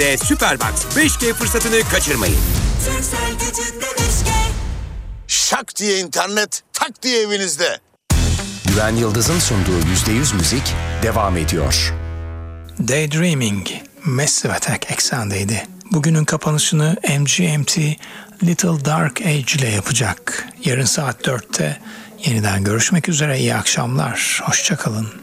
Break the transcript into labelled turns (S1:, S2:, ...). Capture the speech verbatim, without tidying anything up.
S1: Ve Superbox beş G fırsatını kaçırmayın.
S2: Şak diye internet, tak diye evinizde.
S3: Güven Yıldız'ın sunduğu yüzde yüz müzik devam ediyor.
S4: Daydreaming, Massive Attack eksendeydi. Bugünün kapanışını M G M T Little Dark Age ile yapacak. Yarın saat dörtte yeniden görüşmek üzere. İyi akşamlar. Hoşça kalın.